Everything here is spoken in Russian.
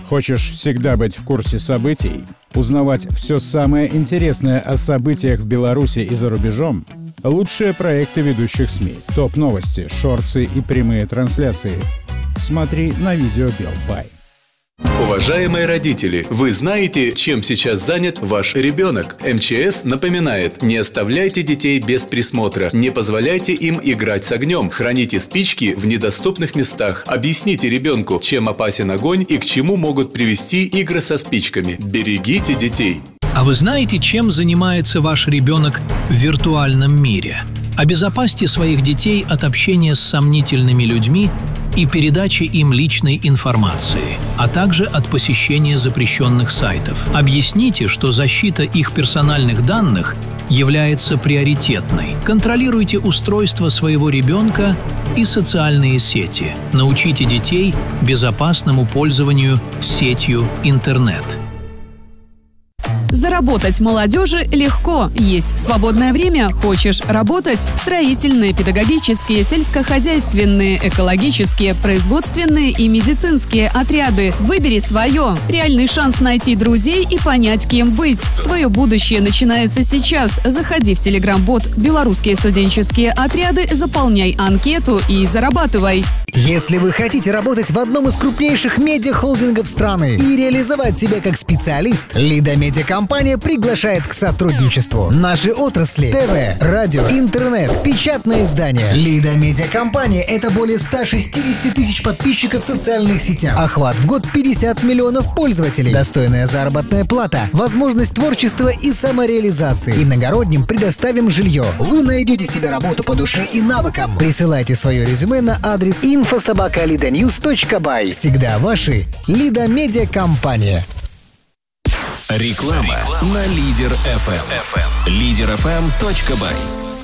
Хочешь всегда быть в курсе событий? Узнавать все самое интересное о событиях в Беларуси и за рубежом? Лучшие проекты ведущих СМИ, топ-новости, шорты и прямые трансляции. Смотри на видео Белбай. Уважаемые родители, вы знаете, чем сейчас занят ваш ребенок? МЧС напоминает: не оставляйте детей без присмотра, не позволяйте им играть с огнем, храните спички в недоступных местах, объясните ребенку, чем опасен огонь и к чему могут привести игры со спичками. Берегите детей. А вы знаете, чем занимается ваш ребенок в виртуальном мире? Обезопасьте своих детей от общения с сомнительными людьми и передачи им личной информации, а также от посещения запрещенных сайтов. Объясните, что защита их персональных данных является приоритетной. Контролируйте устройство своего ребенка и социальные сети. Научите детей безопасному пользованию сетью интернет. Заработать молодежи легко. Есть свободное время? Хочешь работать? Строительные, педагогические, сельскохозяйственные, экологические, производственные и медицинские отряды. Выбери свое. Реальный шанс найти друзей и понять, кем быть. Твое будущее начинается сейчас. Заходи в телеграм-бот «Белорусские студенческие отряды», заполняй анкету и зарабатывай. Если вы хотите работать в одном из крупнейших медиахолдингов страны и реализовать себя как специалист, Лида Медиакомпания приглашает к сотрудничеству. Наши отрасли – ТВ, радио, интернет, печатное издание. Лида Медиакомпания – это более 160 тысяч подписчиков в социальных сетях. Охват в год 50 миллионов пользователей. Достойная заработная плата, возможность творчества и самореализации. Иногородним предоставим жилье. Вы найдете себе работу по душе и навыкам. Присылайте свое резюме на адрес info@lidanews.by. Всегда ваши Лида Медиакомпания. Реклама на Лидер FM. Лидер FM.by.